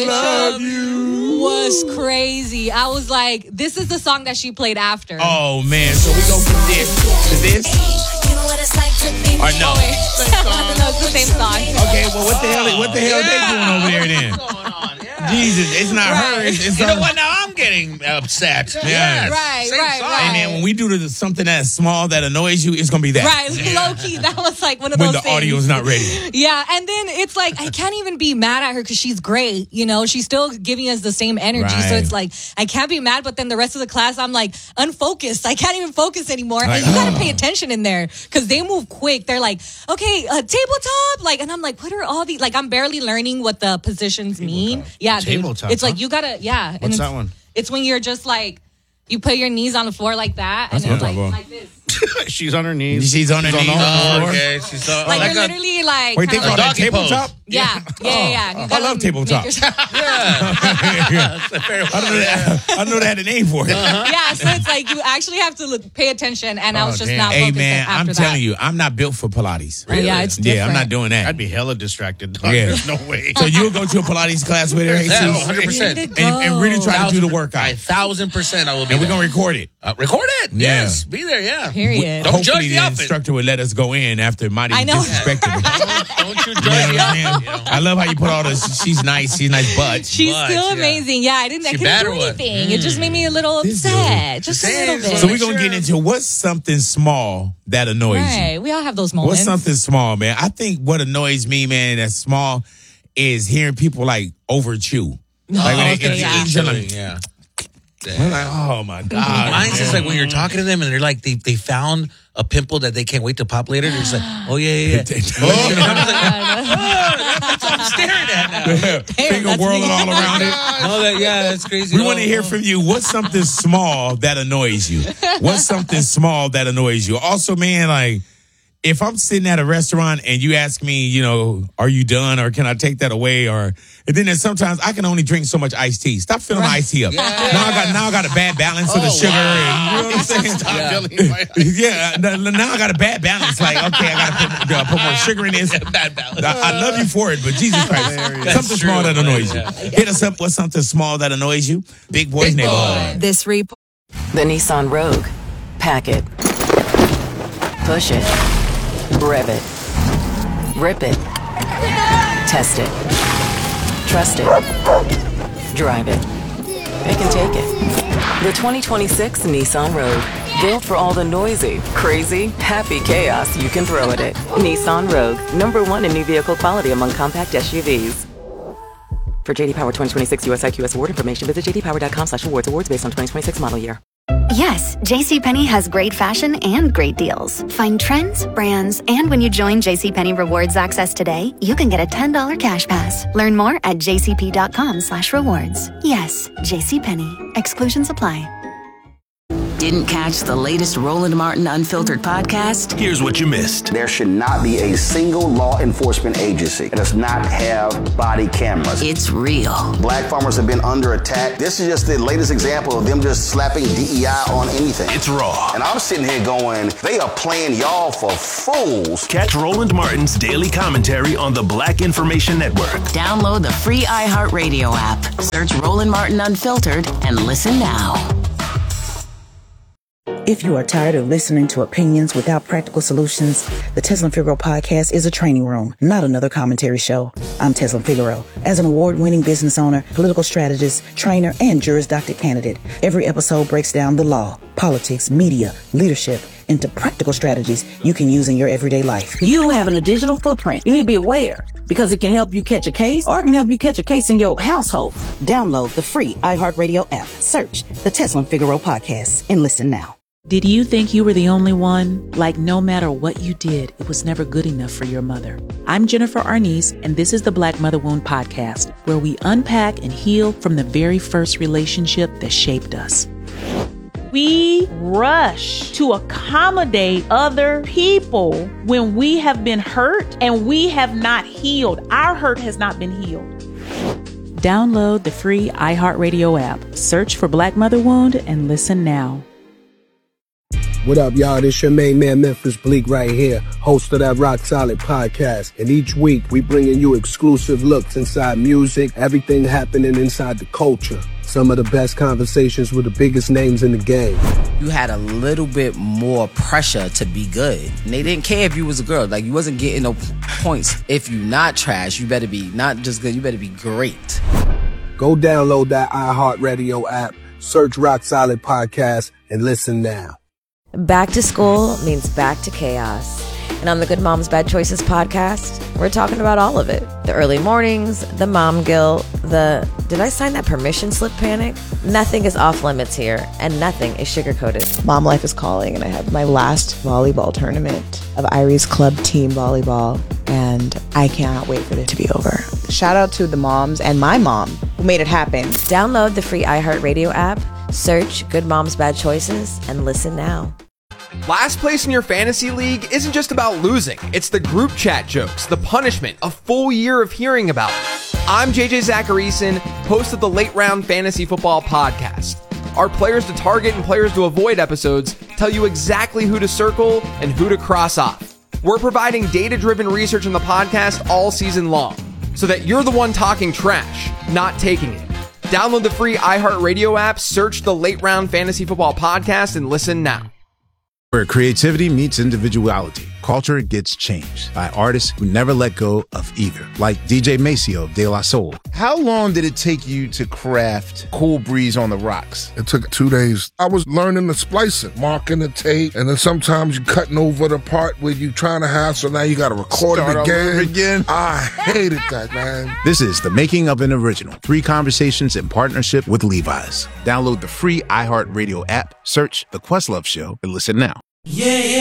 love you was crazy. I was like, this is the song that she played after. Oh, man. So we go from this to this? Or no? No, it's the same song. Okay, well, what the hell are they doing over there then? What's going on? Yeah. Jesus, it's not her. It's You know what? Now I'm getting upset. Yeah. Right. And then when we do something that's small that annoys you, it's going to be that. Right, low key. That was like one of When those the things. audio's not ready. Yeah, and then it's like, I can't even be mad at her because she's great. You know, she's still giving us the same energy. So Right. it's like, I can't be mad, but then the rest of the class, I'm like, unfocused. I can't even focus anymore. Like, and you got to pay attention in there because they move quick. They're like, okay, tabletop. Like, and I'm like, what are all these? Like, I'm barely learning what the positions mean. Yeah, dude. Tabletop, It's like, huh? you got to, yeah. What's that one? It's when you're just like, you put your knees on the floor like that. That's and what it's I'm like talking about. this. She's on her knees. She's on her knees. Oh, okay. She's Like, like you're a, literally like, Wait, they kinda call like- that doggy pose. tabletop? Yeah. You I gotta love tabletop. make yourself- I know they had a name for it. Yeah, so it's like you actually have to pay attention, and I was just not Hey, focused man, after I'm that. telling you, I'm not built for Pilates. Oh, yeah, it's Yeah, I'm different. not doing that. I'd be hella distracted. Yeah. There's no way. So you'll go to a Pilates class with her, Yeah, Jesus? 100%. And really try to do the workout. 1,000% I will be And we're there. going to record it. Record it. Yeah. Yes. Be there, yeah. Period. Don't judge Hopefully the the outfit. instructor would let us go in after Marty I know. disrespected her. Don't you You judge know the what I'm outfit. saying? I love how you put all this. She's nice butt. She's But, still yeah. amazing. Yeah, I She couldn't bad do or what? anything. It just made me a little This upset. Just a little bit. So Make we're going to sure. get into what's something small that annoys you. Right. We all have those moments. What's something small, man? I think what annoys me, man, that's small is hearing people like over chew. Like when okay, it's yeah. eating, like, Yeah. I'm like, oh my God. Mine's just like when you're talking to them and they're like, they found a pimple that they can't wait to pop later. They're just like, oh, yeah. Oh, That's what I'm staring at now. finger that's whirling me. all around it. No, that's crazy. We want to hear from you. What's something small that annoys you? What's something small that annoys you? Also, man, like, if I'm sitting at a restaurant and you ask me, you know, are you done or can I take that away? And then there's sometimes I can only drink so much iced tea. Stop filling my iced tea up. Yeah. Now I got a bad balance of the sugar. And, you know what I'm saying? Now I got a bad balance. Like, okay, I got to put more sugar in this. Bad balance. I love you for it, but Jesus Christ. Something true, small that annoys you. yeah. Hit us up with something small that annoys you. Big Boys Neighborhood. This report. The Nissan Rogue. Pack it. Push it. Rev it. Rip it. Test it. Trust it. Drive it. It can take it. The 2026 Nissan Rogue. Built for all the noisy, crazy, happy chaos you can throw at it. Nissan Rogue. #1 in new vehicle quality among compact SUVs. For JD Power 2026 US IQS award information, visit jdpower.com/awards. Awards based on 2026 model year. Yes, JCPenney has great fashion and great deals. Find trends, brands, and when you join JCPenney Rewards Access today, you can get a $10 cash pass. Learn more at jcp.com/rewards. Yes, JCPenney. Exclusions apply. Didn't catch the latest Roland Martin Unfiltered podcast? Here's what you missed. There should not be a single law enforcement agency that does not have body cameras. It's real. Black farmers have been under attack. This is just the latest example of them just slapping DEI on anything. It's raw. And I'm sitting here going, they are playing y'all for fools. Catch Roland Martin's daily commentary on the Black Information Network. Download the free iHeartRadio app. Search Roland Martin Unfiltered and listen now. If you are tired of listening to opinions without practical solutions, the Teslin Figaro podcast is a training room, not another commentary show. I'm Teslin Figaro. As an award-winning business owner, political strategist, trainer, and Juris Doctor candidate, every episode breaks down the law, politics, media, leadership, into practical strategies you can use in your everyday life. You having a digital footprint, you need to be aware because it can help you catch a case or it can help you catch a case in your household. Download the free iHeartRadio app, search the Teslin Figaro podcast, and listen now. Did you think you were the only one? Like no matter what you did, it was never good enough for your mother. I'm Jennifer Arnice, and this is the Black Mother Wound Podcast, where we unpack and heal from the very first relationship that shaped us. We rush to accommodate other people when we have been hurt and we have not healed. Our hurt has not been healed. Download the free iHeartRadio app. Search for Black Mother Wound and listen now. What up, y'all? This your main man, Memphis Bleak, right here, host of that Rock Solid podcast. And each week, we bringing you exclusive looks inside music, everything happening inside the culture. Some of the best conversations with the biggest names in the game. You had a little bit more pressure to be good. And they didn't care if you was a girl. Like, you wasn't getting no points. If you not trash, you better be not just good, you better be great. Go download that iHeartRadio app, search Rock Solid Podcast, and listen now. Back to school means back to chaos. And on the Good Moms Bad Choices podcast, we're talking about all of it. The early mornings, the mom guilt, the did I sign that permission slip panic? Nothing is off limits here, and nothing is sugar-coated. Mom life is calling, and I have my last volleyball tournament of Irie's club team volleyball, and I cannot wait for it to be over. Shout out to the moms and my mom who made it happen. Download the free iHeartRadio app, search Good Moms Bad Choices, and listen now. Last place in your fantasy league isn't just about losing. It's the group chat jokes, the punishment, a full year of hearing about it. I'm JJ Zacharyson, host of the Late Round Fantasy Football Podcast. Our players to target and players to avoid episodes tell you exactly who to circle and who to cross off. We're providing data-driven research in the podcast all season long, so that you're the one talking trash, not taking it. Download the free iHeartRadio app, search the Late Round Fantasy Football Podcast, and listen now. Where creativity meets individuality, culture gets changed by artists who never let go of either, like DJ Maceo of De La Soul. How long did it take you to craft Cool Breeze on the Rocks? It took 2 days. I was learning the splicing, marking the tape, and then sometimes you're cutting over the part where you're trying to have, so now you got to record it again. I hated that, man. This is the Making of an Original. 3 conversations in partnership with Levi's. Download the free iHeartRadio app, search The Questlove Show, and listen now. Yeah.